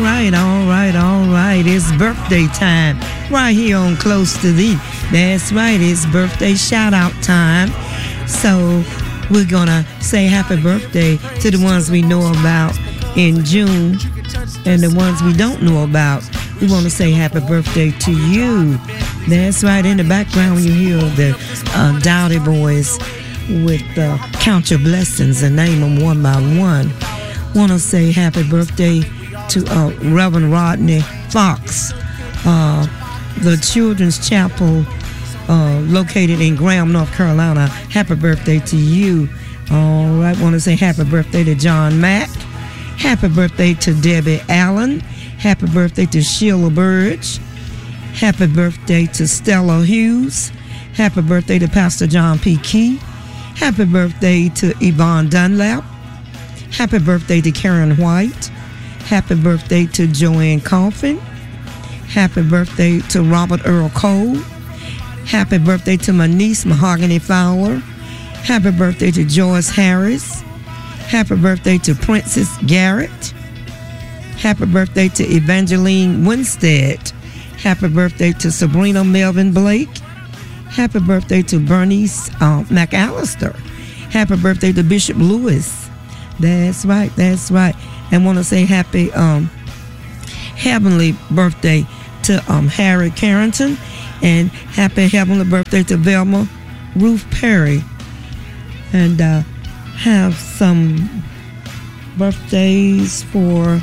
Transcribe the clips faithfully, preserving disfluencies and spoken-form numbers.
Right, all right, all right. It's birthday time right here on Close to Thee. That's right, it's birthday shout out time. So we're gonna say happy birthday to the ones we know about in June and the ones we don't know about. We want to say happy birthday to you. That's right, in the background you hear the uh, Dowdy Boys with uh, Count Your Blessings and name them one by one. Want to say happy birthday to uh, Reverend Rodney Fox, uh, the Children's Chapel uh, located in Graham, North Carolina. Happy birthday to you. All right, want to say happy birthday to John Mack. Happy birthday to Debbie Allen. Happy birthday to Sheila Burge. Happy birthday to Stella Hughes. Happy birthday to Pastor John P. Key. Happy birthday to Yvonne Dunlap. Happy birthday to Karen White. Happy birthday to Joanne Coffin. Happy birthday to Robert Earl Cole. Happy birthday to my niece, Mahogany Fowler. Happy birthday to Joyce Harris. Happy birthday to Princess Garrett. Happy birthday to Evangeline Winstead. Happy birthday to Sabrina Melvin Blake. Happy birthday to Bernice uh, McAllister. Happy birthday to Bishop Lewis. That's right, that's right. And want to say happy um, heavenly birthday to um, Harry Carrington, and happy heavenly birthday to Velma Ruth Perry. And uh, have some birthdays for,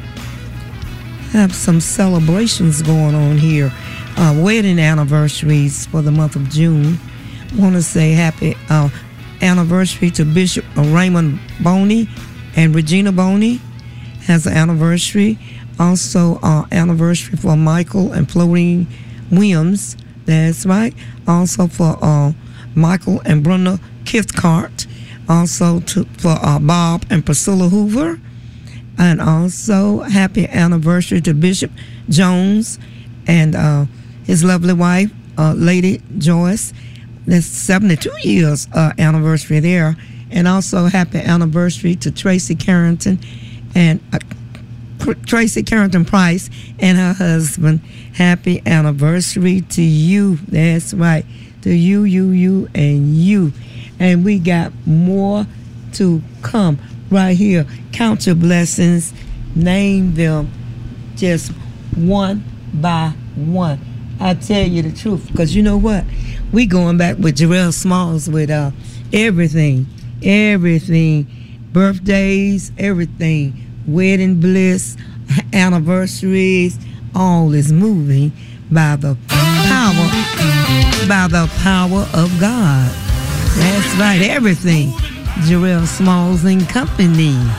have some celebrations going on here. Uh, wedding anniversaries for the month of June. Want to say happy uh, anniversary to Bishop Raymond Boney and Regina Boney. Has an anniversary. Also, uh, anniversary for Michael and Florine Williams. That's right. Also for uh, Michael and Brenda Kithcart. Also to, for uh, Bob and Priscilla Hoover. And also, happy anniversary to Bishop Jones and uh, his lovely wife, uh, Lady Joyce. That's seventy-two years uh, anniversary there. And also, happy anniversary to Tracy Carrington and uh, Tracy Carrington Price and her husband. Happy anniversary to you. That's right. To you, you, you, and you. And we got more to come right here. Count your blessings. Name them just one by one. I tell you the truth, because you know what? We going back with Jarrell Smalls with uh, everything. Everything. Birthdays, everything. Wedding bliss, anniversaries, all is moving by the power, by the power of God. That's right, everything. Jarrell Smalls and Company.